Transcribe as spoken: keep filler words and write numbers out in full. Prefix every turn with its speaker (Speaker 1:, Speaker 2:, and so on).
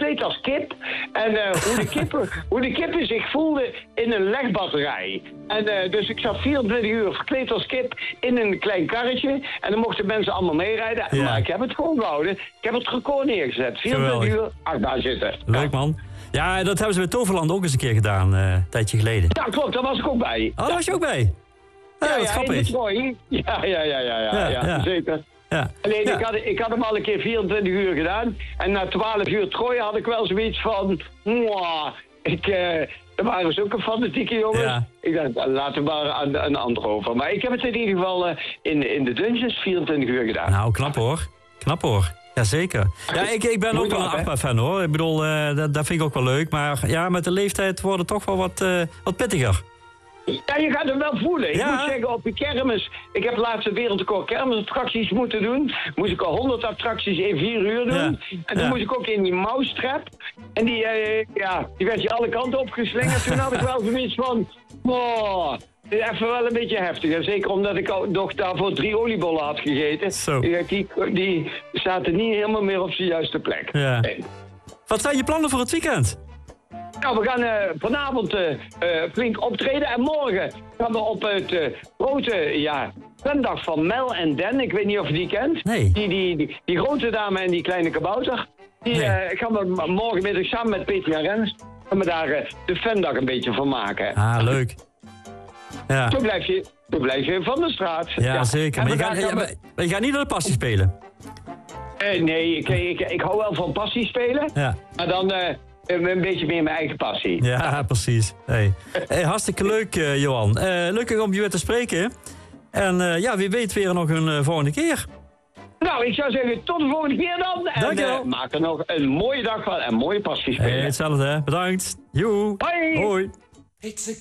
Speaker 1: verkleed als kip. En uh, hoe, de kippen, hoe de kippen zich voelden in een legbatterij. En uh, dus ik zat vierentwintig uur verkleed als kip in een klein karretje. En dan mochten mensen allemaal meerijden. Ja. Maar ik heb het gewoon gehouden. Ik heb het record neergezet. vierentwintig uur achtbaan zitten.
Speaker 2: Leuk man. Ja, dat hebben ze bij Toverland ook eens een keer gedaan, uh, een tijdje geleden.
Speaker 1: Ja, klopt. Daar was ik ook bij.
Speaker 2: Oh, daar was je ook bij? Ja,
Speaker 1: ja,
Speaker 2: wat
Speaker 1: ja,
Speaker 2: grappig.
Speaker 1: Ja, ja, ja, ja, ja, ja, ja, ja. Zeker.
Speaker 2: Ja.
Speaker 1: Alleen,
Speaker 2: ja.
Speaker 1: ik, had, ik had hem al een keer vierentwintig uur gedaan. En na twaalf uur Troje had ik wel zoiets van... Mwah, ik, uh, er waren zulke fanatieke jongens. Ja. Ik dacht, laten we maar aan een ander over. Maar ik heb het in ieder geval uh, in, in de dungeons vierentwintig uur gedaan.
Speaker 2: Nou, knap hoor. Knap hoor. Jazeker. Ja, ik, ik ben ook wel een Aqua-fan hoor. Ik bedoel, uh, dat, dat vind ik ook wel leuk. Maar ja, met de leeftijd wordt het toch wel wat, uh, wat pittiger.
Speaker 1: Ja, je gaat hem wel voelen.
Speaker 2: Ja.
Speaker 1: Ik moet zeggen, op de kermis... Ik heb laatst de wereldrecord kermisattracties moeten doen. Moest ik al honderd attracties in vier uur doen. Ja. En toen ja. moest ik ook in die mousetrap. En die, uh, ja, die werd je alle kanten opgeslingerd. Toen had ik wel zoiets van... Oh, even wel een beetje heftig. En zeker omdat ik ook nog daarvoor drie oliebollen had gegeten.
Speaker 2: Zo.
Speaker 1: Die, die zaten niet helemaal meer op zijn juiste plek.
Speaker 2: Ja. Nee. Wat zijn je plannen voor het weekend?
Speaker 1: Nou, we gaan uh, vanavond uh, uh, flink optreden. En morgen gaan we op het uh, grote, ja, fandag van Mel en Den. Ik weet niet of je die kent.
Speaker 2: Nee.
Speaker 1: Die, die, die, die grote dame en die kleine kabouter. Die nee. uh, gaan we morgenmiddag samen met Peter en Rens... gaan we daar uh, de fandag een beetje van maken.
Speaker 2: Ah, leuk. Ja.
Speaker 1: Zo blijf je, zo blijf je van de straat.
Speaker 2: Ja, ja. zeker. Maar je, gaat, gaan we... maar je gaat niet naar de passie spelen?
Speaker 1: Uh, nee, ik, ik, ik, ik hou wel van passie spelen. Ja. Maar dan... Uh, een beetje meer mijn eigen passie.
Speaker 2: Ja, precies. Hey. Hey, hartstikke leuk, uh, Johan. Uh, leuk om je weer te spreken. En uh, ja, wie weet weer nog een uh, volgende keer.
Speaker 1: Nou, ik zou zeggen, tot de volgende keer dan. En
Speaker 2: Dank je wel.
Speaker 1: Uh, maak er nog een mooie dag van en mooie passie spelen.
Speaker 2: Hey, hetzelfde, hè. Bedankt. Joe.
Speaker 1: Hoi.
Speaker 2: Hoi.